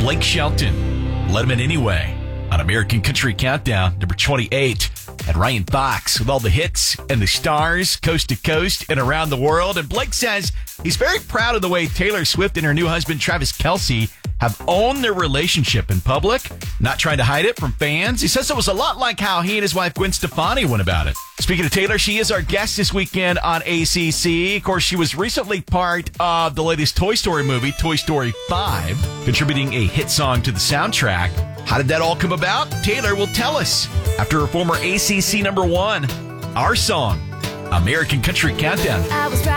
Blake Shelton, Let 'Em In Anyway, on American Country Countdown, number 28. And Ryan Fox with all the hits and the stars, coast to coast and around the world. And Blake says he's very proud of the way Taylor Swift and her new husband, Travis Kelce, have owned their relationship in public, not trying to hide it from fans. He says it was a lot like how he and his wife, Gwen Stefani, went about it. Speaking of Taylor, she is our guest this weekend on ACC. Of course, she was recently part of the latest Toy Story movie, Toy Story 5, contributing a hit song to the soundtrack. How did that all come about? Taylor will tell us after her former ACC number 1, our song, American Country Countdown.